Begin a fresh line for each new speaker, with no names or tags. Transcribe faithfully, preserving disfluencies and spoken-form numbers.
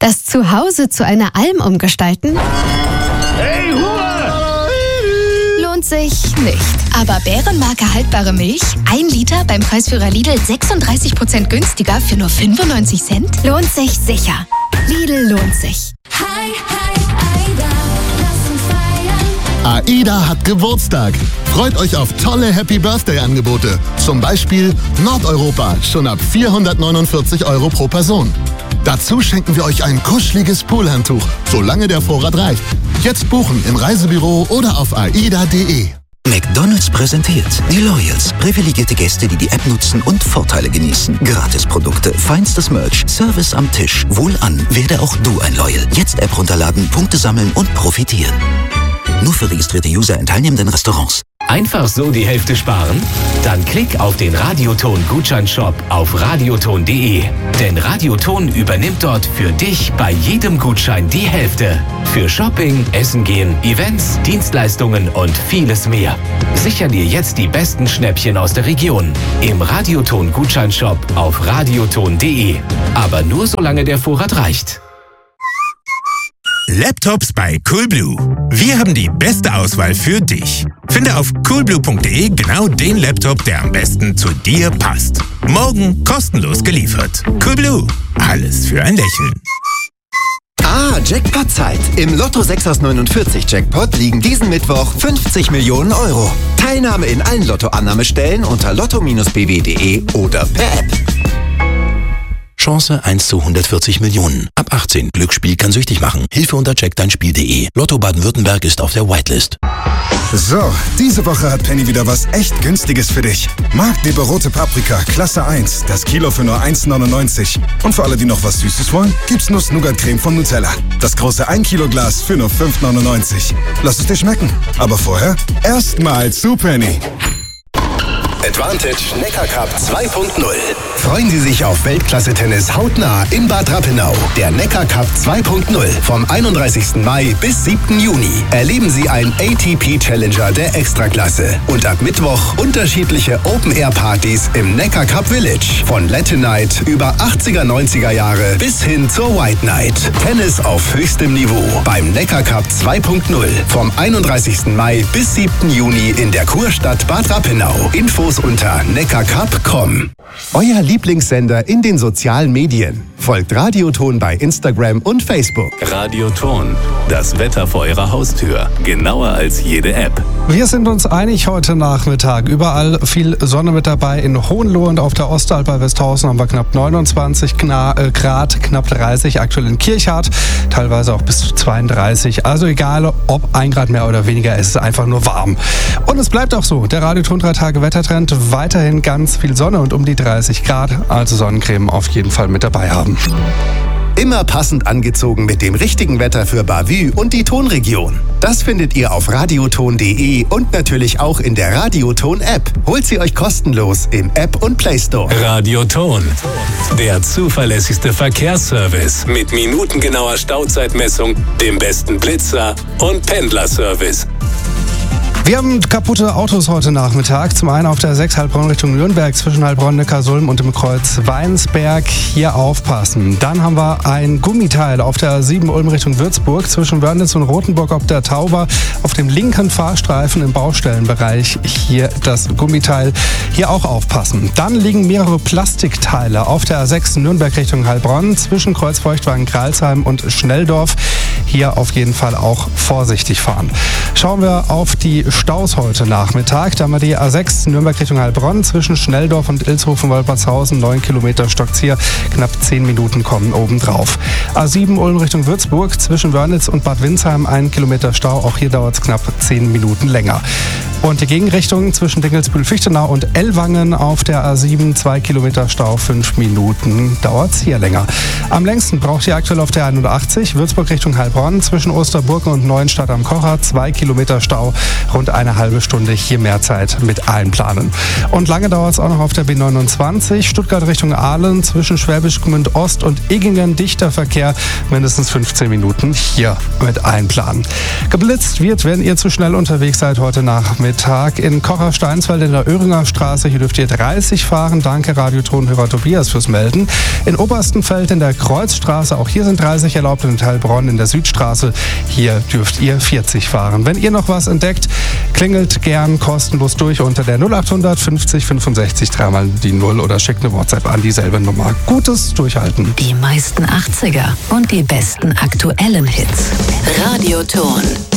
Das Zuhause zu einer Alm umgestalten?
Hey, Ruhe!
Lohnt sich nicht.
Aber Bärenmarke haltbare Milch, ein Liter beim Preisführer Lidl sechsunddreißig Prozent günstiger für nur fünfundneunzig Cent?
Lohnt sich sicher. Lidl lohnt sich.
Hi, hi, Aida, lass uns feiern.
AIDA hat Geburtstag. Freut euch auf tolle Happy-Birthday-Angebote. Zum Beispiel Nordeuropa, schon ab vierhundertneunundvierzig Euro pro Person. Dazu schenken wir euch ein kuscheliges Poolhandtuch, solange der Vorrat reicht. Jetzt buchen im Reisebüro oder auf aida punkt de.
McDonald's präsentiert die Loyals. Privilegierte Gäste, die die App nutzen und Vorteile genießen. Gratisprodukte, feinstes Merch, Service am Tisch. Wohlan, werde auch du ein Loyal. Jetzt App runterladen, Punkte sammeln und profitieren. Nur für registrierte User in teilnehmenden Restaurants.
Einfach so die Hälfte sparen? Dann klick auf den Radioton-Gutscheinshop auf radioton punkt de. Denn Radioton übernimmt dort für dich bei jedem Gutschein die Hälfte. Für Shopping, Essen gehen, Events, Dienstleistungen und vieles mehr. Sicher dir jetzt die besten Schnäppchen aus der Region. Im Radioton-Gutscheinshop auf radioton punkt de. Aber nur solange der Vorrat reicht.
Laptops bei Coolblue. Wir haben die beste Auswahl für dich. Finde auf coolblue punkt de genau den Laptop, der am besten zu dir passt. Morgen kostenlos geliefert. Coolblue. Alles für ein Lächeln.
Ah, Jackpot-Zeit. Im Lotto sechs aus neunundvierzig Jackpot liegen diesen Mittwoch fünfzig Millionen Euro. Teilnahme in allen Lottoannahmestellen unter lotto Bindestrich b w punkt de oder per App.
Chance eins zu hundertvierzig Millionen. Ab achtzehn. Glücksspiel kann süchtig machen. Hilfe unter check dein spiel punkt de. Lotto Baden-Württemberg ist auf der Whitelist.
So, diese Woche hat Penny wieder was echt Günstiges für dich. Marktleber rote Paprika, Klasse eins, das Kilo für nur eins neunundneunzig. Und für alle, die noch was Süßes wollen, gibt's Nuss-Nougat-Creme von Nutella. Das große ein Kilo Glas für nur fünf neunundneunzig. Lass es dir schmecken. Aber vorher erstmal zu Penny.
Advantage Neckar Cup zwei Punkt null. Freuen Sie sich auf Weltklasse-Tennis hautnah in Bad Rappenau. Der Neckar Cup zwei Punkt null vom einunddreißigsten Mai bis siebten Juni. Erleben Sie ein A T P-Challenger der Extraklasse. Und ab Mittwoch unterschiedliche Open-Air-Partys im Neckar Cup Village. Von Latin Night über achtziger, neunziger Jahre bis hin zur White Night. Tennis auf höchstem Niveau beim Neckar Cup zwei Punkt null vom einunddreißigsten Mai bis siebten Juni in der Kurstadt Bad Rappenau. Infos unter neckarcup punkt com. Euer Lieblingssender in den sozialen Medien. Folgt Radioton bei Instagram und Facebook.
Radioton, das Wetter vor eurer Haustür. Genauer als jede App.
Wir sind uns einig heute Nachmittag. Überall viel Sonne mit dabei. In Hohenlohe und auf der Ostalb bei Westhausen haben wir knapp neunundzwanzig Grad, knapp dreißig. Aktuell in Kirchhardt, teilweise auch bis zu zweiunddreißig. Also egal, ob ein Grad mehr oder weniger, es ist einfach nur warm. Und es bleibt auch so. Der Radioton drei Tage Wettertrend, weiterhin ganz viel Sonne und um die dreißig Grad. Also Sonnencreme auf jeden Fall mit dabei haben.
Immer passend angezogen mit dem richtigen Wetter für Bavü und die Tonregion. Das findet ihr auf radioton punkt de und natürlich auch in der Radioton-App. Holt sie euch kostenlos im App und Play Store.
Radioton, der zuverlässigste Verkehrsservice mit minutengenauer Stauzeitmessung, dem besten Blitzer und Pendlerservice.
Wir haben kaputte Autos heute Nachmittag. Zum einen auf der sechs Heilbronn Richtung Nürnberg zwischen Heilbronn, Neckarsulm und dem Kreuz Weinsberg. Hier aufpassen. Dann haben wir ein Gummiteil auf der sieben Ulm Richtung Würzburg zwischen Wörnitz und Rothenburg ob der Tauber. Auf dem linken Fahrstreifen im Baustellenbereich hier das Gummiteil. Hier auch aufpassen. Dann liegen mehrere Plastikteile auf der A sechs Nürnberg Richtung Heilbronn zwischen Kreuz Feuchtwagen-Kralsheim und Schnelldorf. Hier auf jeden Fall auch vorsichtig fahren. Schauen wir auf die Staus heute Nachmittag. Da haben wir die A sechs Nürnberg Richtung Heilbronn zwischen Schnelldorf und Ilshofen-Wolpertshausen. neun Kilometer stockt's hier. Knapp zehn Minuten kommen obendrauf. A sieben Ulm Richtung Würzburg zwischen Wörnitz und Bad Windsheim. ein Kilometer Stau. Auch hier dauert es knapp zehn Minuten länger. Und die Gegenrichtung zwischen Dinkelsbühl-Fichtenau und Ellwangen auf der A sieben. zwei Kilometer Stau. fünf Minuten dauert es hier länger. Am längsten braucht ihr aktuell auf der einundachtzig Würzburg Richtung Heilbronn zwischen Osterburgen und Neuenstadt am Kocher. zwei Kilometer Stau. Rund eine halbe Stunde hier mehr Zeit mit einplanen. Und lange dauert es auch noch auf der B neunundzwanzig, Stuttgart Richtung Aalen, zwischen Schwäbisch Gmünd Ost und Eggingen dichter Verkehr, mindestens fünfzehn Minuten hier mit einplanen. Geblitzt wird, wenn ihr zu schnell unterwegs seid heute Nachmittag Mittag. In Kocher-Steinsfeld in der Öhringer Straße, hier dürft ihr dreißig fahren. Danke, Radiotonhörer Tobias, fürs Melden. In Oberstenfeld in der Kreuzstraße, auch hier sind dreißig erlaubt. Und in Heilbronn in der Südstraße, hier dürft ihr vierzig fahren. Wenn ihr noch was entdeckt, klingelt gern kostenlos durch unter der null achthundert fünfzig fünfundsechzig dreimal die null oder schickt eine WhatsApp an dieselbe Nummer. Gutes Durchhalten.
Die meisten achtziger und die besten aktuellen Hits. Radioton.